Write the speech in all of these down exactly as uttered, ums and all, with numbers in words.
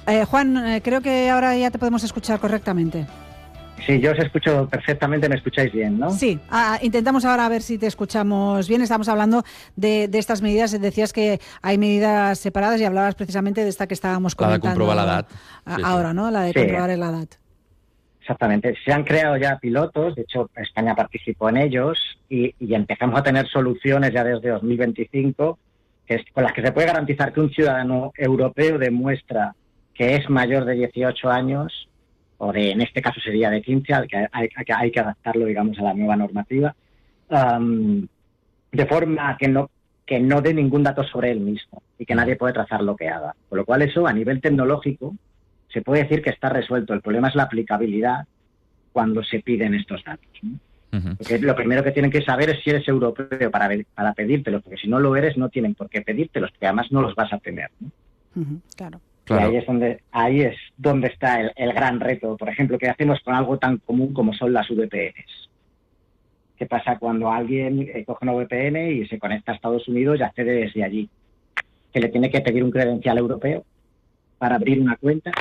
Eh, Juan, eh, creo que ahora ya te podemos escuchar correctamente. Sí, yo os escucho perfectamente, me escucháis bien, ¿no? Sí, ah, intentamos ahora a ver si te escuchamos bien. Estamos hablando de, de estas medidas. Decías que hay medidas separadas y hablabas precisamente de esta que estábamos comentando. La de comprobar la edad. Sí, ahora, sí. ¿no? La de Sí. comprobar la edad. Exactamente. Se han creado ya pilotos, de hecho España participó en ellos y, y empezamos a tener soluciones ya desde dos mil veinticinco que es, con las que se puede garantizar que un ciudadano europeo demuestra que es mayor de dieciocho años, o de, en este caso sería de quince, al que hay, hay, hay que adaptarlo, digamos, a la nueva normativa, um, de forma que no que no dé ningún dato sobre él mismo y que nadie puede trazar lo que haga. Con lo cual eso, a nivel tecnológico, se puede decir que está resuelto. El problema es la aplicabilidad cuando se piden estos datos, ¿no? Uh-huh. Porque lo primero que tienen que saber es si eres europeo para, para pedírtelos, porque si no lo eres no tienen por qué pedírtelos, porque además no los vas a tener, ¿no? Uh-huh, claro. Claro. Y ahí es donde ahí es donde está el, el gran reto. Por ejemplo, ¿qué hacemos con algo tan común como son las V P Ns? ¿Qué pasa cuando alguien eh, coge una V P N y se conecta a Estados Unidos y accede desde allí? Que le tiene que pedir un credencial europeo para abrir una cuenta.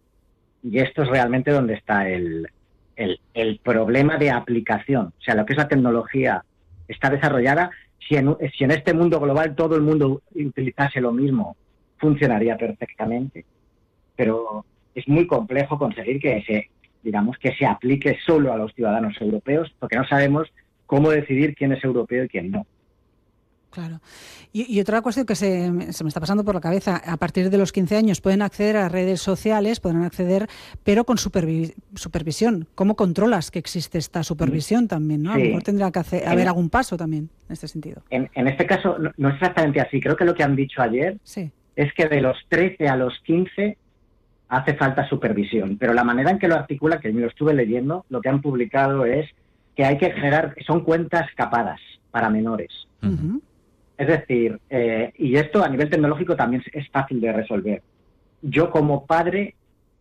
Y esto es realmente donde está el, el, el problema de aplicación. O sea, lo que es la tecnología está desarrollada. Si en, si en este mundo global todo el mundo utilizase lo mismo, funcionaría perfectamente, pero es muy complejo conseguir que se, digamos, que se aplique solo a los ciudadanos europeos, porque no sabemos cómo decidir quién es europeo y quién no. Claro. Y, y otra cuestión que se, se me está pasando por la cabeza, a partir de los quince años pueden acceder a redes sociales, podrán acceder, pero con supervi- supervisión. ¿Cómo controlas que existe esta supervisión también, ¿no? Sí. A lo mejor tendrá que hacer, haber en, algún paso también en este sentido. En, en este caso no, no es exactamente así. Creo que lo que han dicho ayer sí. es que de los trece a los quince hace falta supervisión, pero la manera en que lo articula, que me lo estuve leyendo, lo que han publicado es que hay que generar, son cuentas capadas para menores. Uh-huh. Es decir, eh, y esto a nivel tecnológico también es fácil de resolver. Yo como padre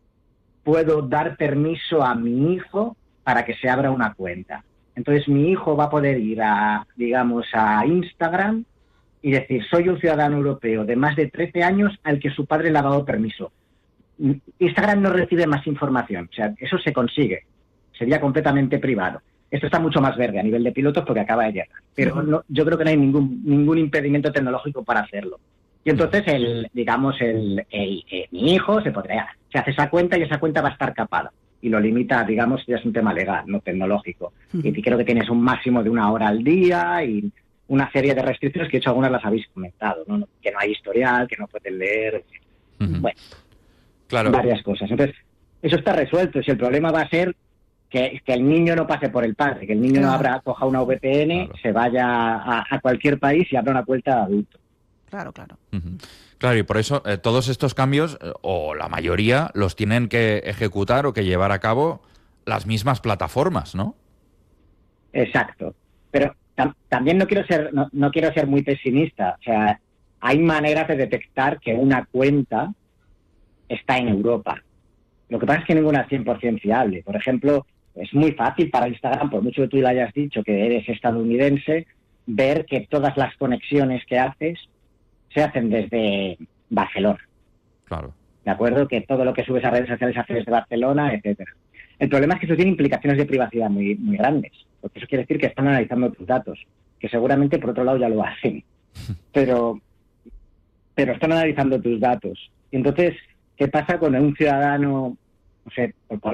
puedo dar permiso a mi hijo para que se abra una cuenta. Entonces mi hijo va a poder ir a, digamos, a Instagram y decir, soy un ciudadano europeo de más de trece años al que su padre le ha dado permiso. Instagram no recibe más información, o sea, eso se consigue, sería completamente privado. Esto está mucho más verde a nivel de pilotos porque acaba de llegar, pero no, yo creo que no hay ningún ningún impedimento tecnológico para hacerlo. Y entonces, el digamos, el, el, el mi hijo se podría, se hace esa cuenta y esa cuenta va a estar capada. Y lo limita, digamos, ya es un tema legal, no tecnológico. Uh-huh. Y creo que tienes un máximo de una hora al día y una serie de restricciones que de hecho algunas las habéis comentado, ¿no? Que no hay historial, que no pueden leer, uh-huh. bueno, claro. varias cosas. Entonces, eso está resuelto. Si el problema va a ser que, que el niño no pase por el padre, que el niño claro. no abra, coja una V P N, claro. se vaya a, a cualquier país y abra una cuenta de adulto. Claro, claro. Uh-huh. Claro, y por eso eh, todos estos cambios, eh, o la mayoría, los tienen que ejecutar o que llevar a cabo las mismas plataformas, ¿no? Exacto. Pero tam- también no quiero ser no, no quiero ser muy pesimista. O sea, hay maneras de detectar que una cuenta está en Europa. Lo que pasa es que ninguna es cien por ciento fiable. Por ejemplo, es muy fácil para Instagram, por mucho que tú le hayas dicho que eres estadounidense, ver que todas las conexiones que haces se hacen desde Barcelona. Claro. ¿De acuerdo? Que todo lo que subes a redes sociales se hace desde Barcelona, etcétera. El problema es que eso tiene implicaciones de privacidad muy, muy grandes, porque eso quiere decir que están analizando tus datos, que seguramente por otro lado ya lo hacen, pero, pero están analizando tus datos. Entonces, ¿qué pasa con un ciudadano, no sé,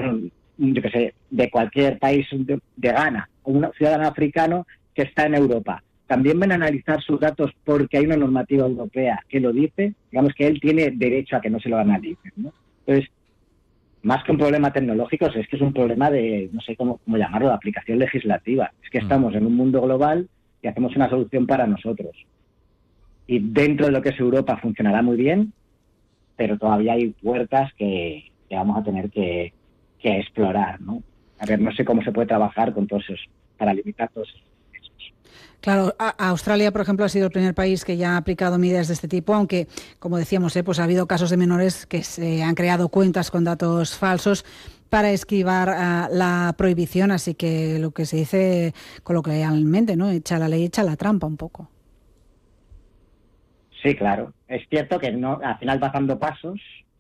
yo qué sé, de cualquier país de, de Ghana, o un ciudadano africano que está en Europa? También van a analizar sus datos porque hay una normativa europea que lo dice, digamos que él tiene derecho a que no se lo analicen, ¿no? Entonces, más que un problema tecnológico, es que es un problema de, no sé cómo, cómo llamarlo, de aplicación legislativa. Es que estamos en un mundo global y hacemos una solución para nosotros. Y dentro de lo que es Europa funcionará muy bien, pero todavía hay puertas que, que vamos a tener que, que explorar, ¿no? A ver, no sé cómo se puede trabajar con todos esos, para limitar todos esos. Claro, a Australia, por ejemplo, ha sido el primer país que ya ha aplicado medidas de este tipo, aunque, como decíamos, eh, pues ha habido casos de menores que se han creado cuentas con datos falsos para esquivar uh, la prohibición, así que lo que se dice coloquialmente, ¿no? Echa la ley, echa la trampa un poco. Sí, claro. Es cierto que no, al final vas dando pasos,